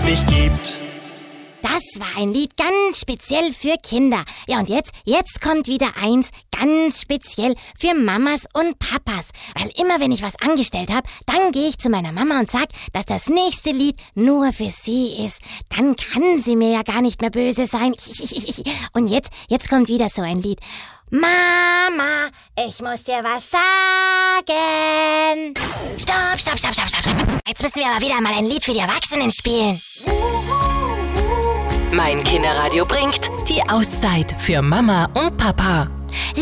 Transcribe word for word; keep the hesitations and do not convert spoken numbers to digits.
nicht gibt. Das war ein Lied ganz speziell für Kinder. Ja, und jetzt, jetzt kommt wieder eins ganz speziell für Mamas und Papas. Weil immer, wenn ich was angestellt habe, dann gehe ich zu meiner Mama und sag, dass das nächste Lied nur für sie ist. Dann kann sie mir ja gar nicht mehr böse sein. Und jetzt, jetzt kommt wieder so ein Lied. Mama, ich muss dir was sagen. Stopp, stopp, stopp, stopp, stopp, stopp. Jetzt müssen wir aber wieder mal ein Lied für die Erwachsenen spielen. Mein Kinderradio bringt die Auszeit für Mama und Papa.